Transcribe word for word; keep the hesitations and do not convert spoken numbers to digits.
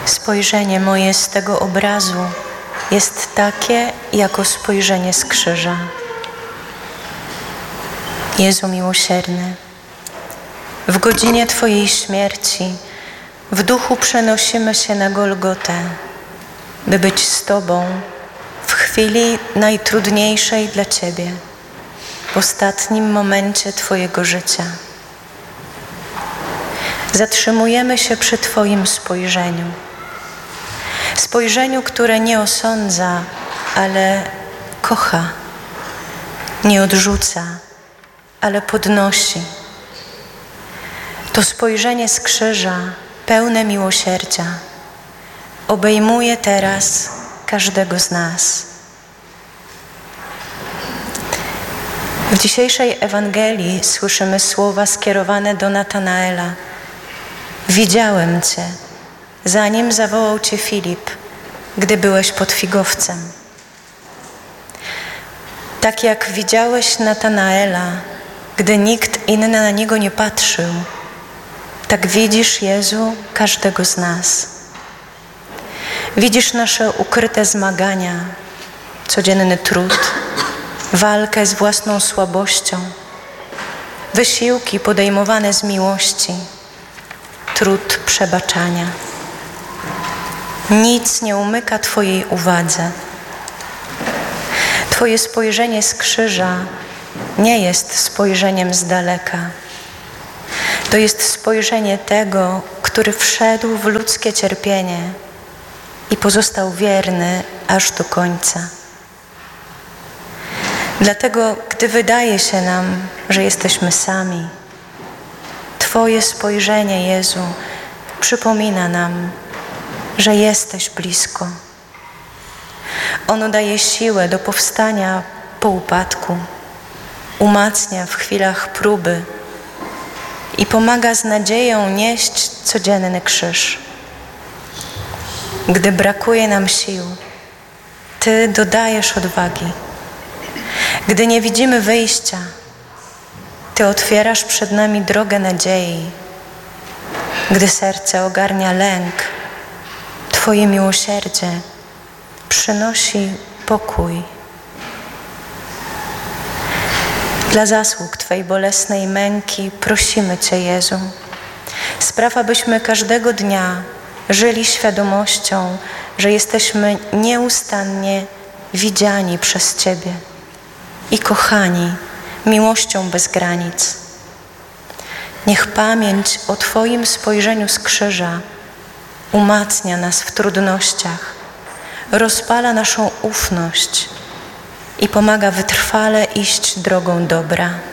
Spojrzenie moje z tego obrazu jest takie, jako spojrzenie z krzyża. Jezu miłosierny, w godzinie Twojej śmierci w duchu przenosimy się na Golgotę, by być z Tobą w chwili najtrudniejszej dla Ciebie, w ostatnim momencie Twojego życia. Zatrzymujemy się przy Twoim spojrzeniu. Spojrzeniu, które nie osądza, ale kocha, nie odrzuca, ale podnosi. To spojrzenie z krzyża, pełne miłosierdzia, obejmuje teraz każdego z nas. W dzisiejszej Ewangelii słyszymy słowa skierowane do Natanaela. Widziałem Cię, zanim zawołał Cię Filip, gdy byłeś pod figowcem. Tak jak widziałeś Natanaela, gdy nikt inny na niego nie patrzył, tak widzisz, Jezu, każdego z nas. Widzisz nasze ukryte zmagania, codzienny trud, walkę z własną słabością, wysiłki podejmowane z miłości, trud przebaczania. Nic nie umyka Twojej uwadze. Twoje spojrzenie z krzyża nie jest spojrzeniem z daleka. To jest spojrzenie tego, który wszedł w ludzkie cierpienie i pozostał wierny aż do końca. Dlatego, gdy wydaje się nam, że jesteśmy sami, Twoje spojrzenie, Jezu, przypomina nam, że jesteś blisko. Ono daje siłę do powstania po upadku, umacnia w chwilach próby i pomaga z nadzieją nieść codzienny krzyż. Gdy brakuje nam sił, Ty dodajesz odwagi. Gdy nie widzimy wyjścia, Ty otwierasz przed nami drogę nadziei. Gdy serce ogarnia lęk, Twoje miłosierdzie przynosi pokój. Dla zasług Twojej bolesnej męki prosimy Cię, Jezu. Spraw, abyśmy każdego dnia żyli świadomością, że jesteśmy nieustannie widziani przez Ciebie i kochani miłością bez granic. Niech pamięć o Twoim spojrzeniu z krzyża umacnia nas w trudnościach, rozpala naszą ufność i pomaga wytrwale iść drogą dobra.